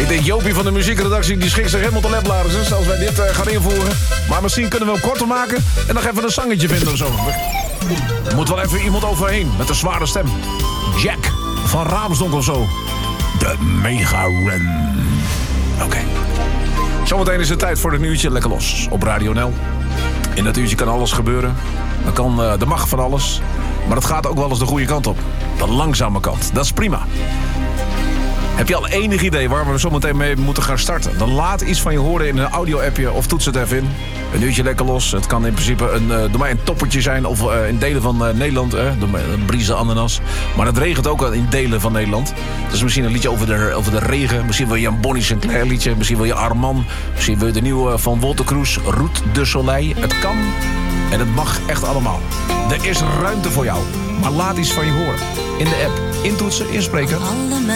Ik denk Jopie van de muziekredactie die schikt zich helemaal te leplazers als wij dit gaan invoeren. Maar misschien kunnen we hem korter maken en nog even een zangetje vinden of zo. Er moet wel even iemand overheen met een zware stem. Jack van Raamsdonk of zo. De Mega Ren. Oké. Zometeen is het tijd voor een uurtje Lekker Los op Radio NL. In dat uurtje kan alles gebeuren. Er mag van alles. Maar het gaat ook wel eens de goede kant op. De langzame kant. Dat is prima. Heb je al enig idee waar we zometeen mee moeten gaan starten? Dan laat iets van je horen in een audio-appje of toets het even in. Een uurtje Lekker Los. Het kan in principe door mij een toppertje zijn of in delen van Nederland. De Brieze ananas. Maar het regent ook in delen van Nederland. Dus misschien een liedje over de regen. Misschien wil je een Bonnie Sinclair liedje. Misschien wil je Arman. Misschien wil je de nieuwe van Wolter Kroes. Route de Soleil. Het kan en het mag echt allemaal. Er is ruimte voor jou. Maar laat iets van je horen. In de app. Intoetsen, inspreken.